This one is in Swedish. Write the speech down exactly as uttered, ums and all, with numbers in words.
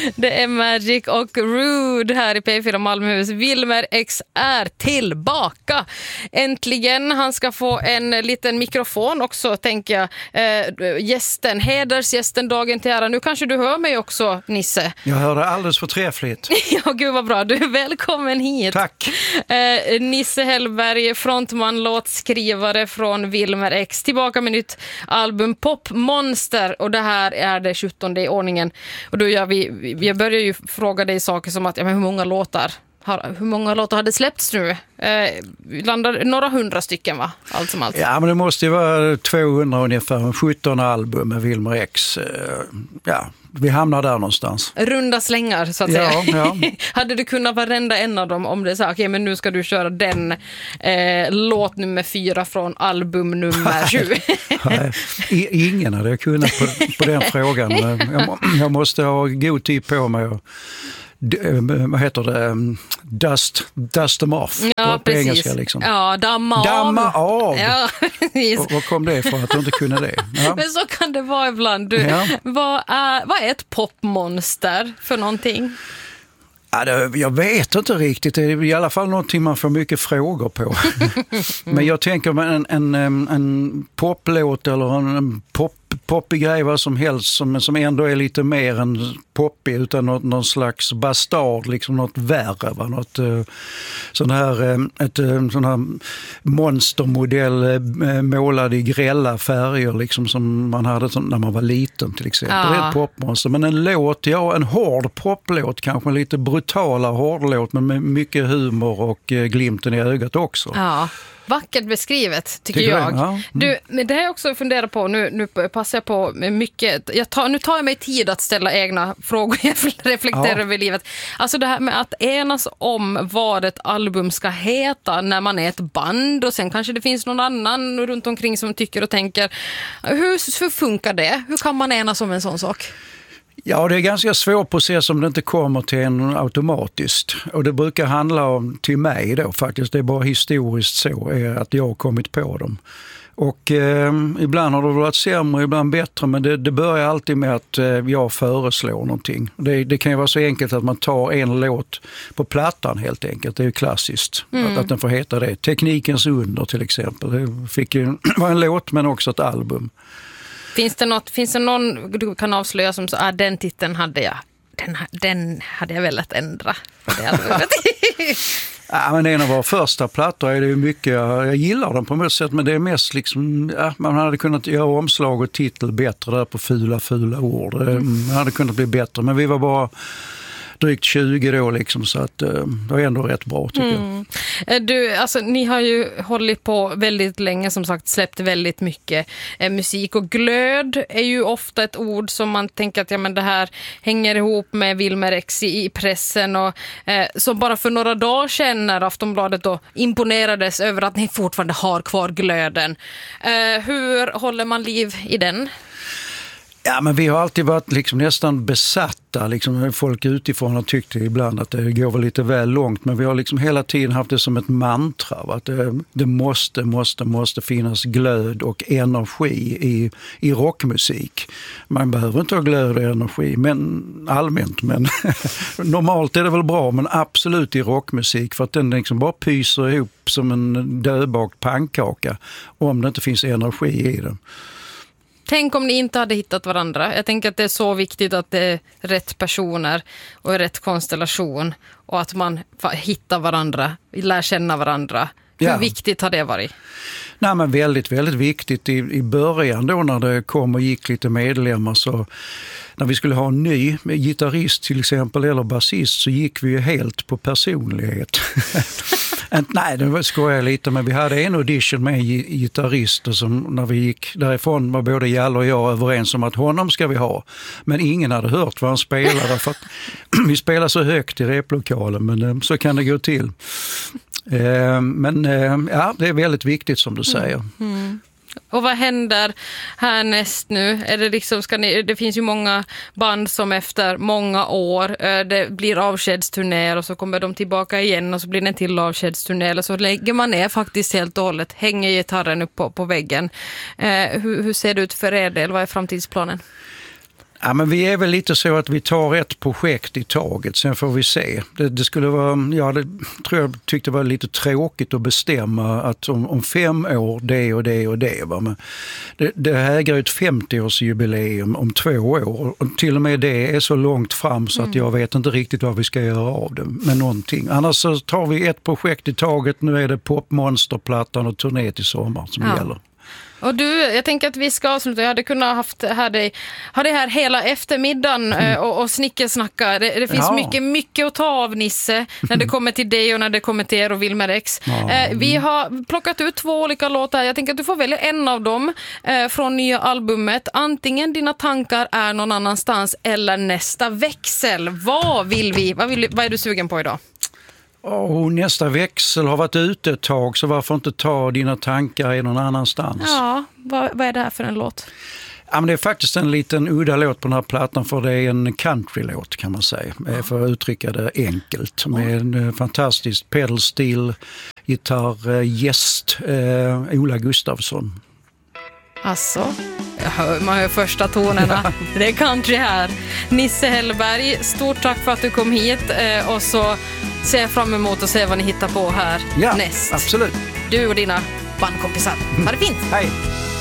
Det är Magic och Rude här i P fyra Malmöhus. Wilmer X är tillbaka. Äntligen. Han ska få en liten mikrofon också, tänker jag. Eh, gästen, hedersgästen dagen till ära. Nu kanske du hör mig också, Nisse. Jag hör det alldeles förträffligt. Ja, gud vad bra. Du är välkommen hit. Tack. Eh, Nisse Hellberg, frontman, låtskrivare från Wilmer X. Tillbaka med nytt album Pop Monster. Och det här är det sjuttonde i ordningen. Och då gör vi, vi börjar ju fråga dig saker som att, ja, men hur många låtar har, hur många låtar hade släppts nu? Eh, landar några hundra stycken, va? Allt som allt. Ja, men det måste ju vara tvåhundra ungefär, sjutton album med Wilmer X. Eh, ja, vi hamnar där någonstans. Runda slängar, så att ja, säga. Ja. Hade du kunnat varenda en av dem om det så, okej, okay, men nu ska du köra den eh, låt nummer fyra från album nummer sju? Nej, ingen hade jag kunnat på, på den frågan. Jag, jag måste ha god tid på mig och vad heter det? Dust, dust them off. Ja, på, på engelska liksom. Ja, damma av. Damma av. Ja, och, vad kom det ifrån att du inte kunde det? Ja. Men så kan det vara ibland. Du, ja. vad, är, vad är ett popmonster för någonting? Ja, det, jag vet inte riktigt. Det är i alla fall någonting man får mycket frågor på. Men jag tänker med en, en, en poplåt eller en, en pop, poppig grej, vad som helst, som, som ändå är lite mer än poppig, utan något, någon slags bastard, liksom något värre. Va? Något, uh, sån här, uh, ett uh, sån här monstermodell uh, målad i grälla färger, liksom, som man hade som, när man var liten till exempel. Ja. Det är ett popmonster. Men en låt, ja, en hård poplåt, kanske en lite brutala hårdlåt, men med mycket humor och uh, glimten i ögat också. Ja. Vackert beskrivet, tycker, tycker jag. Ja. Mm. Du, men det har jag också funderat på, nu, nu passar jag på mycket, jag tar, nu tar jag mig tid att ställa egna frågor, jag reflekterar ja. över livet. Alltså det här med att enas om vad ett album ska heta när man är ett band, och sen kanske det finns någon annan runt omkring som tycker och tänker. Hur, hur funkar det? Hur kan man enas om en sån sak? Ja, det är en ganska svår process om det inte kommer till en automatiskt. Och det brukar handla om, till mig då faktiskt, det är bara historiskt så, är att jag har kommit på dem. Och eh, ibland har det varit sämre, ibland bättre, men det, det börjar alltid med att eh, jag föreslår någonting. Det, det kan ju vara så enkelt att man tar en låt på plattan helt enkelt, det är ju klassiskt mm. att, att den får heta det. Teknikens under till exempel, det fick ju vara en låt men också ett album. Finns det, något, finns det någon du kan avslöja som så, ah, den titeln hade jag, den, den hade jag velat ändra. Ja, men en av våra första plattor är det ju mycket, jag gillar den på något sätt, men det är mest liksom, ja, man hade kunnat göra omslag och titel bättre där på fula, fula ord. Man hade kunnat bli bättre, men vi var bara drygt tjugo då liksom, så att det var ändå rätt bra tycker mm. jag. Du, alltså ni har ju hållit på väldigt länge, som sagt, släppt väldigt mycket eh, musik, och glöd är ju ofta ett ord som man tänker att ja, men det här hänger ihop med Wilmer X i, i pressen, och eh, så bara för några dagar sedan när Aftonbladet då imponerades över att ni fortfarande har kvar glöden. Eh, hur håller man liv i den? Ja, men vi har alltid varit liksom nästan besatta. Liksom, folk utifrån har tyckt ibland att det går väl lite väl långt. Men vi har liksom hela tiden haft det som ett mantra. Va? Att det, det måste, måste, måste finnas glöd och energi i, i rockmusik. Man behöver inte ha glöd och energi men, allmänt. Men normalt är det väl bra, men absolut i rockmusik. För att den liksom bara pyser ihop som en dödbakt pannkaka om det inte finns energi i den. Tänk om ni inte hade hittat varandra. Jag tänker att det är så viktigt att det är rätt personer och rätt konstellation, och att man hittar varandra, lär känna varandra. Hur ja. viktigt har det varit? Nej, men väldigt, väldigt viktigt. I, I början då när det kom och gick lite medlemmar, så när vi skulle ha en ny gitarrist till exempel eller basist, så gick vi ju helt på personlighet. Nej, det skojar jag lite, men vi hade en audition med gitarrister som när vi gick därifrån var både Jalle och jag överens om att honom ska vi ha. Men ingen hade hört vad han spelade, för att vi spelar så högt i replokalen, men så kan det gå till. Men ja, det är väldigt viktigt som du säger. Mm. Mm. Och vad händer härnäst nu? Är det, liksom, ska ni, det finns ju många band som efter många år, det blir avskedsturnéer och så kommer de tillbaka igen och så blir det en till avskedsturné, eller så lägger man ner faktiskt helt och hållet, hänger gitarren upp på, på väggen. Eh, hur, hur ser det ut för er del? Vad är framtidsplanen? Ja, men vi är väl lite så att vi tar ett projekt i taget, sen får vi se. Det, det skulle vara, ja, det tror jag tyckte var lite tråkigt att bestämma att om, om fem år det och det och det. Va? Men det, det äger ett femtioårsjubileum om två år och till och med det är så långt fram så att jag vet inte riktigt vad vi ska göra av det med någonting. Annars så tar vi ett projekt i taget, nu är det Popmonsterplattan och turné till sommar som ja. gäller. Och du, jag tänker att vi ska avsluta. Jag hade kunnat haft här dig, ha det här hela eftermiddagen mm. och, och snickesnacka. Det, det finns ja. mycket, mycket att ta av, Nisse, när det kommer till dig och när det kommer till er och Wilmer X. Ja. Eh, vi har plockat ut två olika låtar. Jag tänker att du får välja en av dem eh, från nya albumet. Antingen Dina tankar är någon annanstans eller Nästa växel. Vad vill vi? Vad, vill, vad är du sugen på idag? Oh, nästa växel har varit ute ett tag, så varför inte ta Dina tankar i någon annanstans? Ja, vad, vad är det här för en låt? Ja, men det är faktiskt en liten udda låt på den här plattan, för det är en countrylåt kan man säga, ja. för att uttrycka det enkelt. Med en fantastisk pedal steel gitarrgäst, eh, Ola Gustafsson. Alltså, jag hör, man hör första tonerna. Det är country här. Nisse Hellberg, stort tack för att du kom hit eh, och så ser jag fram emot att se vad ni hittar på här ja, näst. Absolut. Du och dina bandkompisar. Ha det fint. Hej.